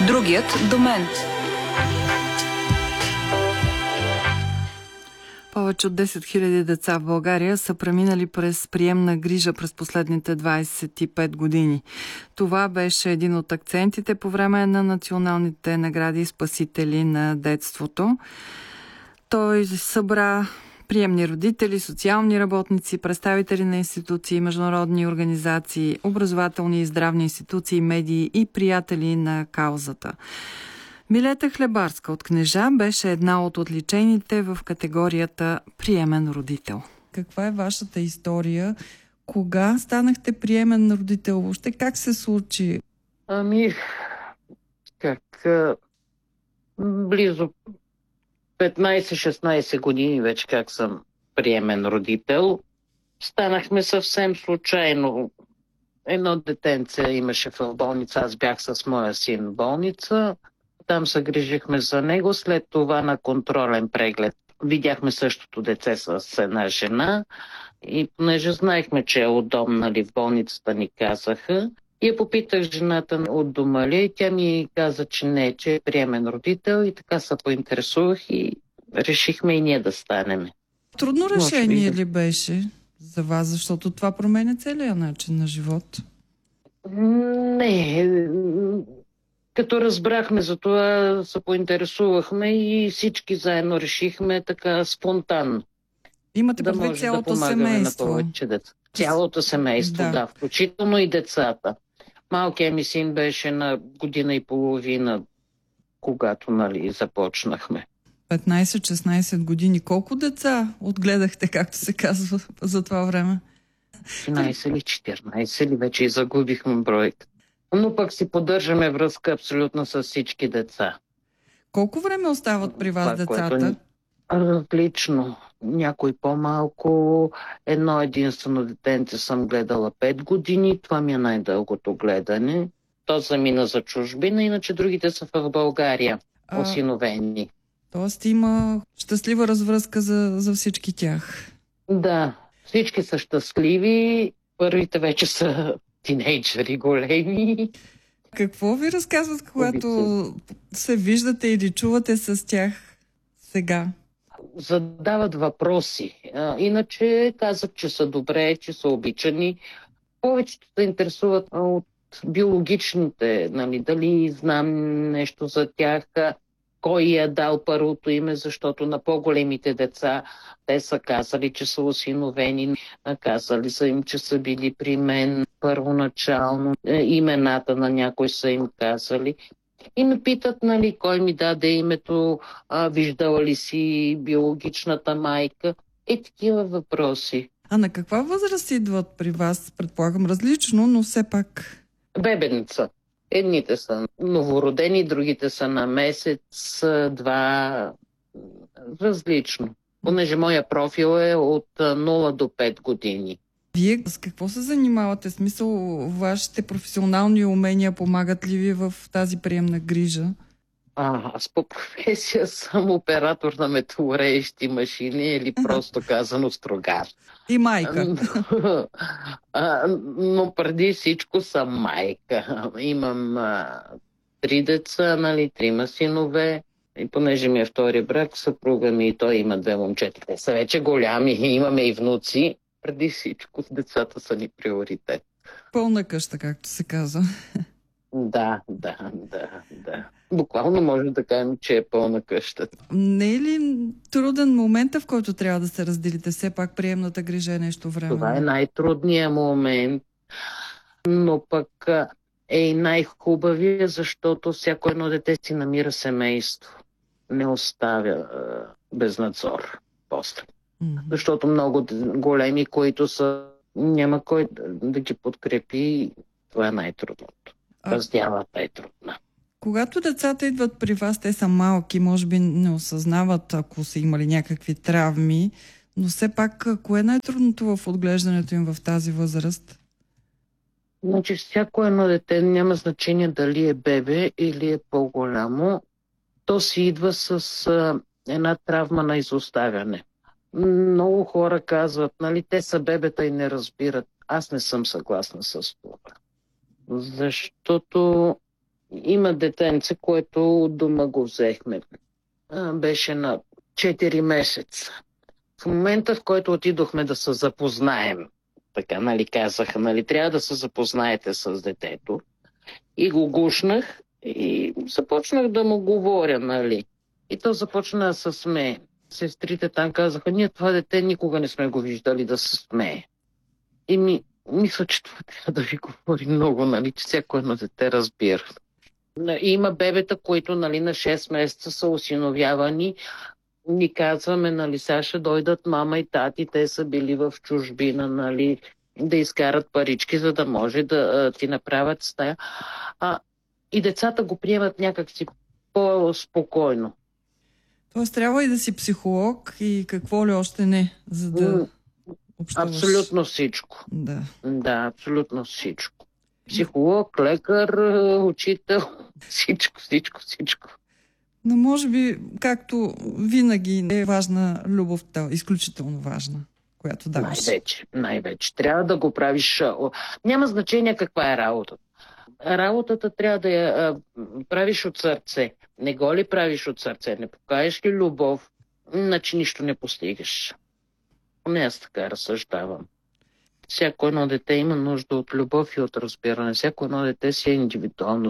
Другият до мен. Повече от 10 000 деца в България са преминали през приемна грижа през последните 25 години. Това беше един от акцентите по време на националните награди Спасители на детството. Той събра приемни родители, социални работници, представители на институции, международни организации, образователни и здравни институции, медии и приятели на каузата. Милета Хлебарска от Кнежа беше една от отличените в категорията приемен родител. Каква е вашата история? Кога станахте приемен родител? Въобще как се случи? Близо 15-16 години вече как съм приемен родител. Станахме съвсем случайно. Едно детенце имаше в болница, аз бях с моя син в болница. Там се грижихме за него, след това на контролен преглед. Видяхме същото дете с една жена и понеже знаехме, че е удобно, нали, в болницата ни казаха. И я попитах жената от дома ли и тя ми каза, че не, че е приемен родител и така се поинтересувах и решихме и ние да станем. Трудно решение ли беше за вас, защото това променя целия начин на живот? Не. Като разбрахме за това, се поинтересувахме и всички заедно решихме така спонтанно. Имате предвид цялото семейство? Цялото семейство, да, включително и децата. Малкият ми син беше на година и половина, когато, нали, започнахме. 15-16 години. Колко деца отгледахте, както се казва, за това време? 13 или 14 ли вече и загубихме бройка. Но пък си поддържаме връзка абсолютно с всички деца. Колко време остават при вас децата? Различно. Някой по-малко. Едно единствено детенце съм гледала 5 години. Това ми е най-дългото гледане. То замина за чужбина, иначе другите са в България. Осиновени. Тоест има щастлива развръзка за всички тях. Да, всички са щастливи. Първите вече са тинейджери големи. Какво ви разказват, когато се виждате или чувате с тях сега? Задават въпроси. Иначе казват, че са добре, че са обичани. Повечето се интересуват от биологичните, нали, дали знам нещо за тях, кой е дал първото име, защото на по-големите деца те са казали, че са осиновени, казали са им, че са били при мен първоначално, имената на някой са им казали. И ме питат, нали, кой ми даде името, виждала ли си биологичната майка и такива въпроси. А на каква възраст идват при вас? Предполагам различно, но все пак... Бебеница. Едните са новородени, другите са на месец, два, различно. Понеже моя профил е от 0 до 5 години. Вие с какво се занимавате? В смисъл, вашите професионални умения помагат ли ви в тази приемна грижа? Аз по професия съм оператор на металореещи машини или просто казано строгар. И майка. Но преди всичко съм майка. Имам 3 деца, нали, 3 синове. И понеже ми е втори брак, съпруга ми и той има 2 момчета. Те са вече голями, имаме и внуци. Преди всичко децата са ни приоритет. Пълна къща, както се казва. Да. Буквално може да кажем, че е пълна къща. Не е ли труден момент, в който трябва да се разделите? Все пак приемната грижа е нещо време. Това е най-трудният момент, но пък е и най-хубавия, защото всяко едно дете си намира семейство. Не оставя без надзор после. Защото много големи, които са, няма кой да ги подкрепи, това е най-трудното. Раздялата е трудна. Когато децата идват при вас, те са малки, може би не осъзнават, ако са имали някакви травми, но все пак, кое е най-трудното в отглеждането им в тази възраст? Значи всяко едно дете, няма значение дали е бебе или е по-голямо, то си идва с една травма на изоставяне. Много хора казват, нали, те са бебета и не разбират. Аз не съм съгласна с това. Защото Има детенце, което от дома го взехме. Беше на 4 месеца. В момента, в който отидохме да се запознаем, така, нали, казаха, нали, трябва да се запознаете с детето. И го гушнах и започнах да му говоря, нали. И то започна да се смее. Сестрите там казаха, ние това дете никога не сме го виждали да се смее. Мисля, че това трябва да ви говори много, нали, че всяко едно дете разбира. Има бебета, които, нали, на 6 месеца са осиновявани. Ни казваме, нали, сега ще дойдат мама и тати, те са били в чужбина, нали, да изкарат парички, за да може да ти направят стая. И децата го приемат някакси по-спокойно. Тоест трябва и да си психолог и какво ли още не, за да общуваш. Абсолютно всичко. Да, абсолютно всичко. Психолог, лекар, учител, всичко. Но може би, както винаги е важна любовта, изключително важна, която даваш. Най-вече. Трябва да го правиш. Няма значение каква е работата. Работата трябва да я правиш от сърце. Не го ли правиш от сърце, не покажеш ли любов, значи нищо не постигаш. Не, аз така разсъждавам. Всяко едно дете има нужда от любов и от разбиране. Всяко едно дете си е индивидуално.